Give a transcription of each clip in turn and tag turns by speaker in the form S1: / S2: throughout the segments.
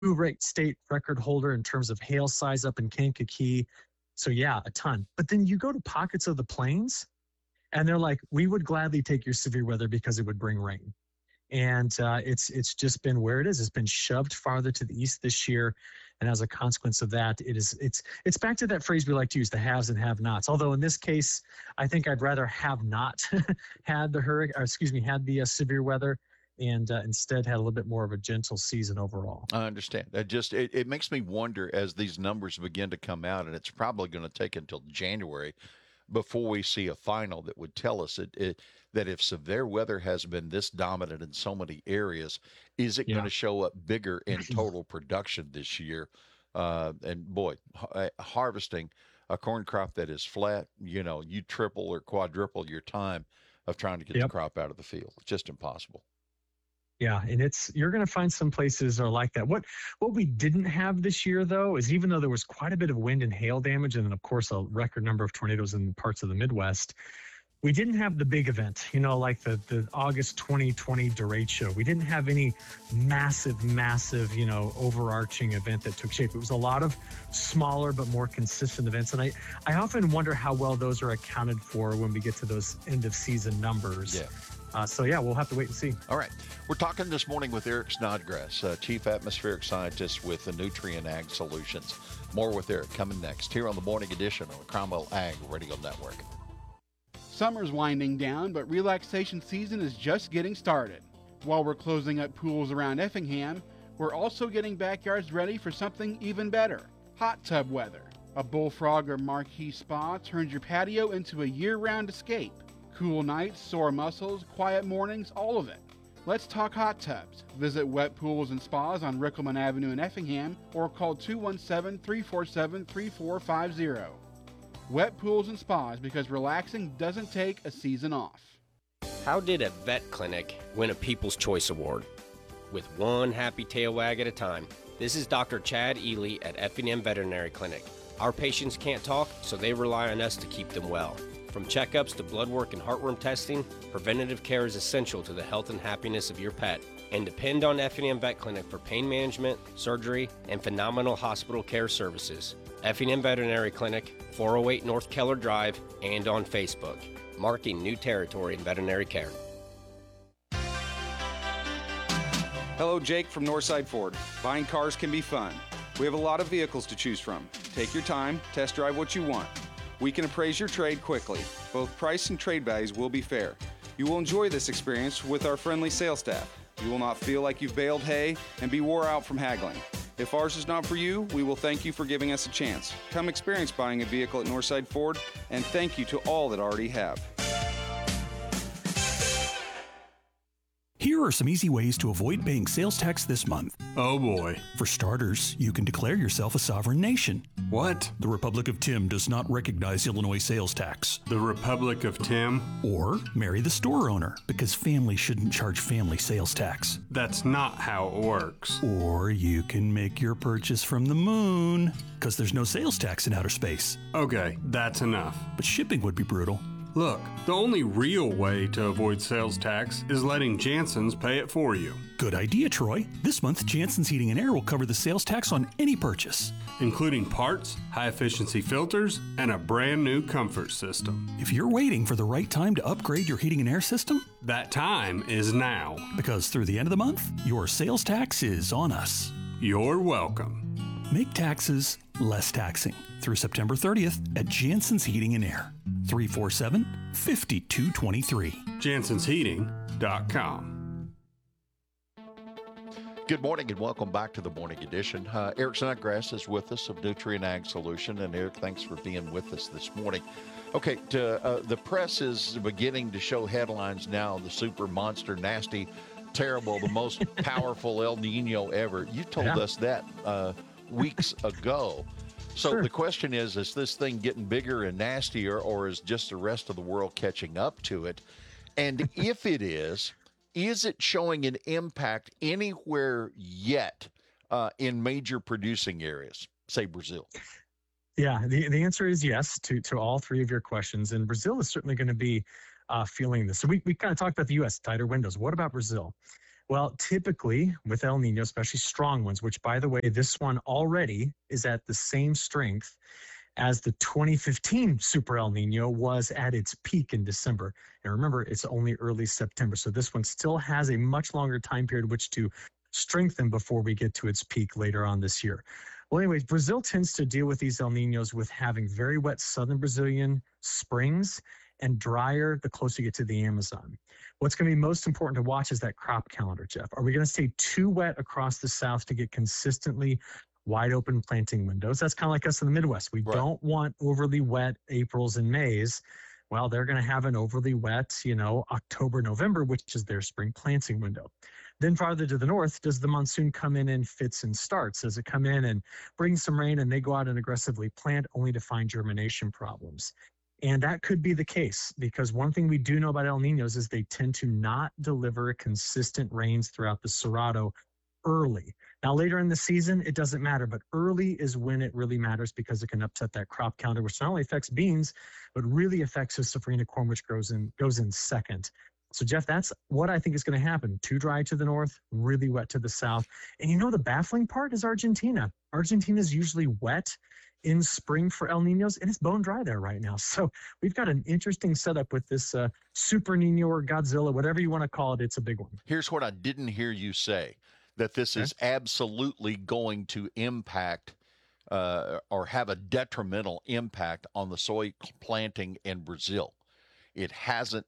S1: state record holder in terms of hail size up in Kankakee. So yeah, a ton. But then you go to pockets of the plains and they're like, we would gladly take your severe weather because it would bring rain. And it's just been where it is. It's been shoved farther to the east this year, and as a consequence of that, it's back to that phrase we like to use: the haves and have-nots. Although in this case, I think I'd rather have not had the severe weather, and instead had a little bit more of a gentle season overall.
S2: I understand. It makes me wonder as these numbers begin to come out, and it's probably going to take until January before we see a final that would tell us that if severe weather has been this dominant in so many areas, is it going to show up bigger in total production this year? And boy, harvesting a corn crop that is flat, you triple or quadruple your time of trying to get the crop out of the field. It's just impossible.
S1: Yeah, and you're going to find some places are like that. What we didn't have this year, though, is even though there was quite a bit of wind and hail damage, and then, of course, a record number of tornadoes in parts of the Midwest, we didn't have the big event, like the August 2020 derecho. We didn't have any massive, overarching event that took shape. It was a lot of smaller but more consistent events. And I often wonder how well those are accounted for when we get to those end-of-season numbers.
S2: Yeah.
S1: We'll have to wait and see.
S2: All right. We're talking this morning with Eric Snodgrass, Chief Atmospheric Scientist with the Nutrien Ag Solutions. More with Eric coming next here on the Morning Edition on the Cromwell Ag Radio Network.
S3: Summer's winding down, but relaxation season is just getting started. While we're closing up pools around Effingham, we're also getting backyards ready for something even better: hot tub weather. A Bullfrog or Marquee spa turns your patio into a year-round escape. Cool nights, sore muscles, quiet mornings, all of it. Let's talk hot tubs. Visit Wet Pools and Spas on Rickelman Avenue in Effingham or call 217-347-3450. Wet Pools and Spas, because relaxing doesn't take a season off.
S4: How did a vet clinic win a People's Choice Award? With one happy tail wag at a time. This is Dr. Chad Ely at Effingham Veterinary Clinic. Our patients can't talk, so they rely on us to keep them well. From checkups to blood work and heartworm testing, preventative care is essential to the health and happiness of your pet. And depend on Effingham Vet Clinic for pain management, surgery, and phenomenal hospital care services. Effingham Veterinary Clinic, 408 North Keller Drive, and on Facebook. Marking new territory in veterinary care.
S5: Hello, Jake from Northside Ford. Buying cars can be fun. We have a lot of vehicles to choose from. Take your time, test drive what you want. We can appraise your trade quickly. Both price and trade values will be fair. You will enjoy this experience with our friendly sales staff. You will not feel like you've baled hay and be wore out from haggling. If ours is not for you, we will thank you for giving us a chance. Come experience buying a vehicle at Northside Ford, and thank you to all that already have.
S6: Here are some easy ways to avoid paying sales tax this month.
S7: Oh boy.
S6: For starters, you can declare yourself a sovereign nation.
S7: What?
S6: The Republic of Tim does not recognize Illinois sales tax.
S7: The Republic of Tim?
S6: Or marry the store owner, because family shouldn't charge family sales tax.
S7: That's not how it works.
S6: Or you can make your purchase from the moon, because there's no sales tax in outer space.
S7: Okay, that's enough.
S6: But shipping would be brutal.
S7: Look, the only real way to avoid sales tax is letting Jansen's pay it for you.
S6: Good idea, Troy. This month, Jansen's Heating and Air will cover the sales tax on any purchase,
S7: including parts, high-efficiency filters, and a brand new comfort system.
S6: If you're waiting for the right time to upgrade your heating and air system,
S7: that time is now.
S6: Because through the end of the month, your sales tax is on us.
S7: You're welcome.
S6: Make taxes less taxing through September 30th at Jansen's Heating and Air. 347-5223.
S7: JansensHeating.com.
S2: Good morning and welcome back to the Morning Edition. Eric Snodgrass is with us of Nutrien Ag Solution. And Eric, thanks for being with us this morning. Okay, the press is beginning to show headlines now, the super monster, nasty, terrible, the most powerful El Nino ever. You told us that weeks ago. So the question is this thing getting bigger and nastier, or is just the rest of the world catching up to it? And if it is it showing an impact anywhere yet in major producing areas, say Brazil?
S1: Yeah, the answer is yes to all three of your questions. And Brazil is certainly going to be feeling this. So we kind of talked about the U.S., tighter windows. What about Brazil? Well, typically with El Nino, especially strong ones, which by the way, this one already is at the same strength as the 2015 Super El Nino was at its peak in December. And remember, it's only early September. So this one still has a much longer time period which to strengthen before we get to its peak later on this year. Well, anyways, Brazil tends to deal with these El Ninos with having very wet southern Brazilian springs and drier the closer you get to the Amazon. What's going to be most important to watch is that crop calendar, Jeff. Are we going to stay too wet across the south to get consistently wide open planting windows? That's kind of like us in the Midwest. We don't want overly wet Aprils and Mays. Well, they're going to have an overly wet, October, November, which is their spring planting window. Then farther to the north, does the monsoon come in fits and starts? Does it come in and bring some rain and they go out and aggressively plant only to find germination problems? And that could be the case because one thing we do know about El Ninos is they tend to not deliver consistent rains throughout the Cerrado early. Now, later in the season, it doesn't matter, but early is when it really matters because it can upset that crop counter, which not only affects beans, but really affects the safrinha corn, which goes in second. So, Jeff, that's what I think is going to happen. Too dry to the north, really wet to the south. And the baffling part is Argentina. Argentina is usually wet in spring for El Ninos, and it's bone dry there right now. So we've got an interesting setup with this Super Nino or Godzilla, whatever you want to call it. It's a big one.
S2: Here's what I didn't hear you say, that this is absolutely going to impact or have a detrimental impact on the soy planting in Brazil. It hasn't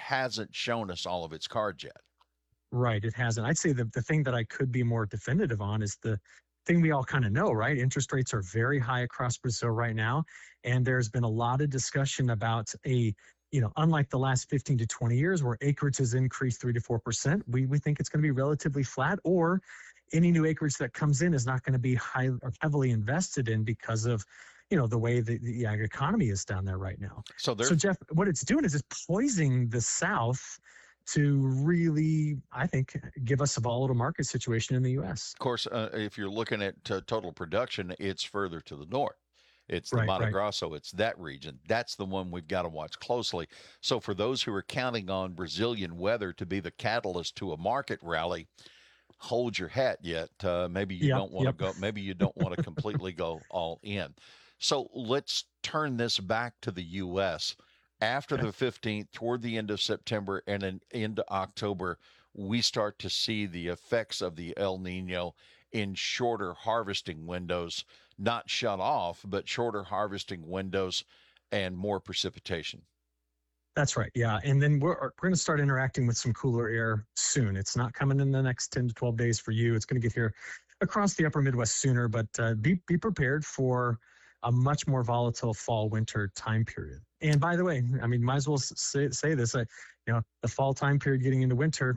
S2: shown us all of its cards yet.
S1: Right, it hasn't. I'd say the thing that I could be more definitive on is the thing we all kind of know, right? Interest rates are very high across Brazil right now. And there's been a lot of discussion about unlike the last 15 to 20 years where acreage has increased 3 to 4%, we think it's going to be relatively flat, or any new acreage that comes in is not going to be heavily invested in because of the way the ag economy is down there right now. So Jeff, what it's doing is it's poisoning the South to really, I think, give us a volatile market situation in the U.S.
S2: Of course, if you're looking at total production, it's further to the north. It's the Mato Grosso. It's that region. That's the one we've got to watch closely. So for those who are counting on Brazilian weather to be the catalyst to a market rally, hold your hat yet. Maybe you don't want to go. Maybe you don't want to completely go all in. So let's turn this back to the U.S. After the 15th, toward the end of September and then into October, we start to see the effects of the El Nino in shorter harvesting windows, not shut off, but shorter harvesting windows and more precipitation.
S1: That's right. Yeah. And then we're going to start interacting with some cooler air soon. It's not coming in the next 10 to 12 days for you. It's going to get here across the upper Midwest sooner, but be prepared for a much more volatile fall winter time period. And by the way, I mean, might as well say this, the fall time period getting into winter,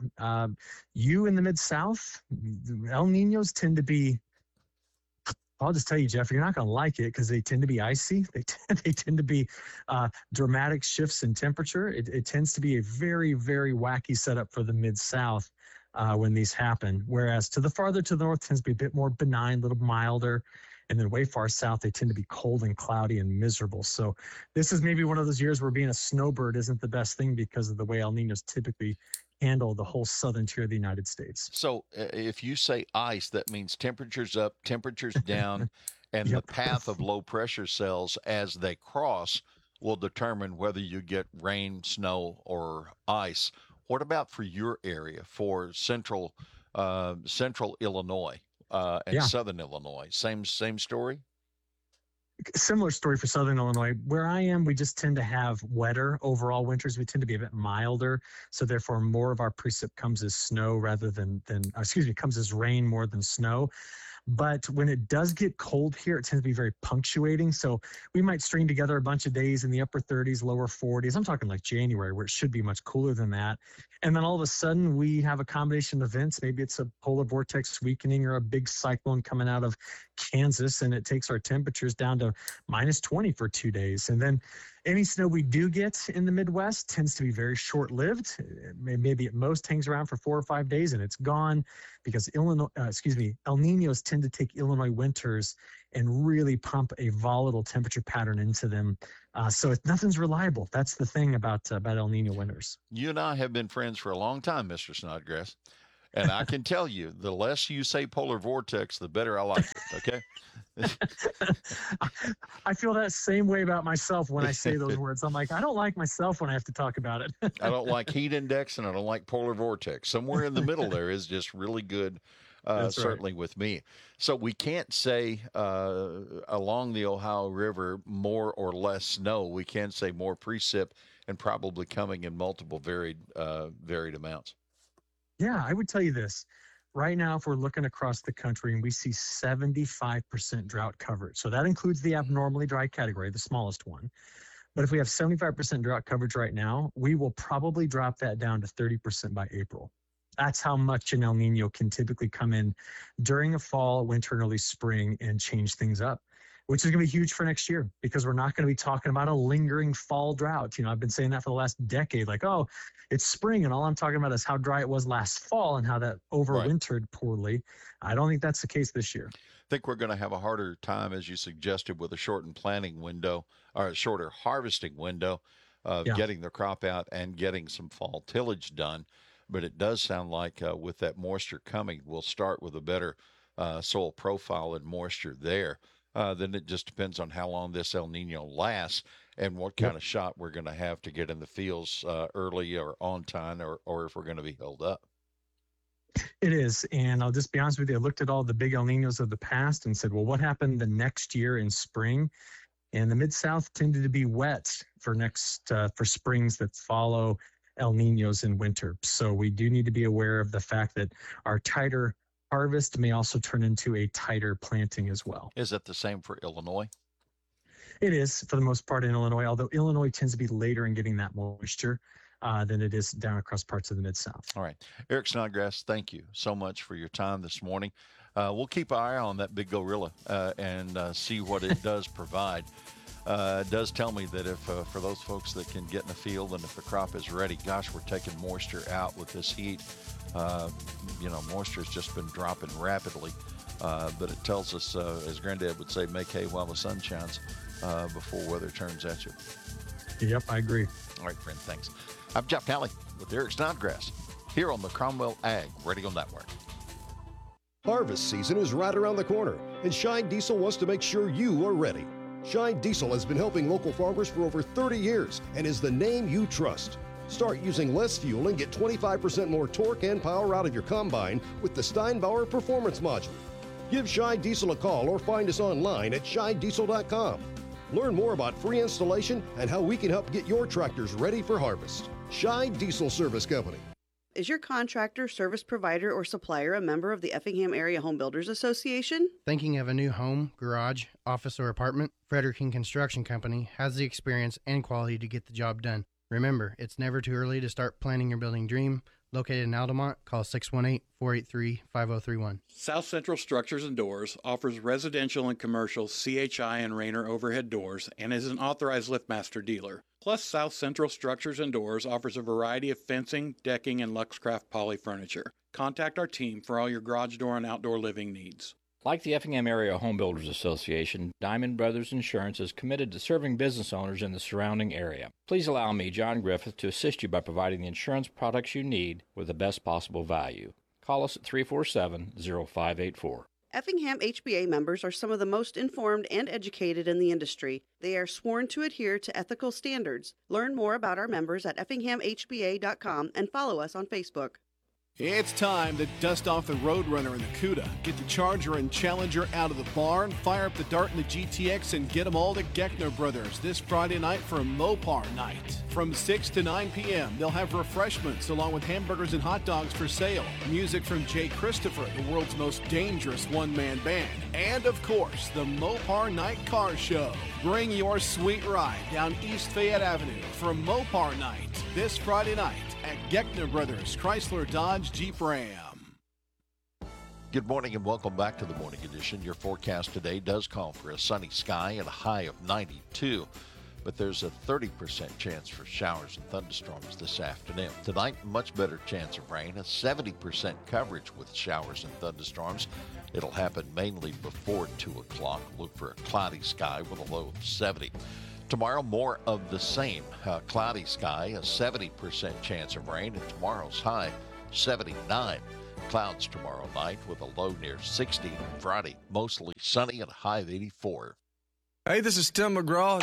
S1: you in the Mid-South, El Ninos tend to be, I'll just tell you, Jeff, you're not going to like it because they tend to be icy. They tend to be dramatic shifts in temperature. It tends to be a very, very wacky setup for the Mid-South when these happen. Whereas to the farther to the north tends to be a bit more benign, a little milder. And then way far south, they tend to be cold and cloudy and miserable. So this is maybe one of those years where being a snowbird isn't the best thing because of the way El Ninos typically handle the whole southern tier of the United States.
S2: So if you say ice, that means temperatures up, temperatures down, and the path of low pressure cells as they cross will determine whether you get rain, snow, or ice. What about for your area, for central Illinois? And Southern Illinois, same story?
S1: Similar story for Southern Illinois. Where I am, we just tend to have wetter overall winters. We tend to be a bit milder. So therefore, more of our precip comes as snow rather than comes as rain more than snow. But when it does get cold here, it tends to be very punctuating. So we might string together a bunch of days in the upper 30s, lower 40s. I'm talking like January, where it should be much cooler than that. And then all of a sudden, we have a combination of events. Maybe it's a polar vortex weakening or a big cyclone coming out of Kansas, and it takes our temperatures down to minus 20 for 2 days. And then any snow we do get in the Midwest tends to be very short-lived. Maybe at most hangs around for 4 or 5 days and it's gone because El Ninos tend to take Illinois winters and really pump a volatile temperature pattern into them. So nothing's reliable. That's the thing about El Nino winters.
S2: You and I have been friends for a long time, Mr. Snodgrass. And I can tell you, the less you say polar vortex, the better I like it. Okay.
S1: I feel that same way about myself when I say those words. I'm like, I don't like myself when I have to talk about it.
S2: I don't like heat index and I don't like polar vortex. Somewhere in the middle there is just really good, certainly with me. So we can't say along the Ohio River more or less snow. We can say more precip and probably coming in multiple varied amounts.
S1: Yeah, I would tell you this. Right now, if we're looking across the country and we see 75% drought coverage, so that includes the abnormally dry category, the smallest one. But if we have 75% drought coverage right now, we will probably drop that down to 30% by April. That's how much an El Nino can typically come in during a fall, winter, and early spring and change things up, which is going to be huge for next year because we're not going to be talking about a lingering fall drought. I've been saying that for the last decade, like, oh, it's spring, and all I'm talking about is how dry it was last fall and how that overwintered poorly. I don't think that's the case this year.
S2: I think we're going to have a harder time, as you suggested, with a shortened planting window or a shorter harvesting window of getting the crop out and getting some fall tillage done. But it does sound like with that moisture coming, we'll start with a better soil profile and moisture there. Then it just depends on how long this El Nino lasts and what kind of shot we're going to have to get in the fields early or on time or if we're going to be held up.
S1: It is. And I'll just be honest with you. I looked at all the big El Ninos of the past and said, well, what happened the next year in spring? And the Mid-South tended to be wet for springs that follow El Ninos in winter. So we do need to be aware of the fact that our tighter harvest may also turn into a tighter planting as well.
S2: Is that the same for Illinois?
S1: It is for the most part in Illinois, although Illinois tends to be later in getting that moisture than it is down across parts of the Mid-South.
S2: All right. Eric Snodgrass, thank you so much for your time this morning. We'll keep our eye on that big gorilla and see what it does provide. It does tell me that if for those folks that can get in the field and if the crop is ready, gosh, we're taking moisture out with this heat. Moisture has just been dropping rapidly. But it tells us, as Granddad would say, make hay while the sun shines before weather turns at you.
S1: Yep, I agree.
S2: All right, friend, thanks. I'm Jeff Talley with Eric Snodgrass here on the Cromwell Ag Radio Network.
S8: Harvest season is right around the corner, and Shine Diesel wants to make sure you are ready. Shine Diesel has been helping local farmers for over 30 years and is the name you trust. Start using less fuel and get 25% more torque and power out of your combine with the Steinbauer Performance Module. Give Shine Diesel a call or find us online at shinediesel.com. Learn more about free installation and how we can help get your tractors ready for harvest. Shine Diesel Service Company.
S9: Is your contractor, service provider, or supplier a member of the Effingham Area Home Builders Association?
S10: Thinking of a new home, garage, office, or apartment? Frederick King Construction Company has the experience and quality to get the job done. Remember, it's never too early to start planning your building dream. Located in Altamont, call 618-483-5031.
S11: South Central Structures and Doors offers residential and commercial CHI and Rainer overhead doors and is an authorized LiftMaster dealer. Plus, South Central Structures and Doors offers a variety of fencing, decking, and Luxcraft poly furniture. Contact our team for all your garage door and outdoor living needs.
S12: Like the Effingham Area Home Builders Association, Diamond Brothers Insurance is committed to serving business owners in the surrounding area. Please allow me, John Griffith, to assist you by providing the insurance products you need with the best possible value. Call us at 347-0584.
S9: Effingham HBA members are some of the most informed and educated in the industry. They are sworn to adhere to ethical standards. Learn more about our members at effinghamhba.com and follow us on Facebook.
S13: It's time to dust off the Roadrunner and the CUDA. Get the Charger and Challenger out of the barn, fire up the Dart and the GTX, and get them all to Geckner Brothers this Friday night for a Mopar night. From 6 to 9 p.m., they'll have refreshments along with hamburgers and hot dogs for sale. Music from Jay Christopher, the world's most dangerous one-man band. And, of course, the Mopar Night Car Show. Bring your sweet ride down East Fayette Avenue for Mopar Night this Friday night at Geckner Brothers, Chrysler, Dodge, Jeep, Ram.
S2: Good morning and welcome back to the Morning Edition. Your forecast today does call for a sunny sky and a high of 92, but there's a 30% chance for showers and thunderstorms this afternoon. Tonight, much better chance of rain, a 70% coverage with showers and thunderstorms. It'll happen mainly before 2 o'clock. Look for a cloudy sky with a low of 70. Tomorrow, more of the same. Cloudy sky, a 70% chance of rain, and tomorrow's high, 79. Clouds tomorrow night with a low near 60. Friday, mostly sunny and a high of 84.
S14: Hey, this is Tim McGraw.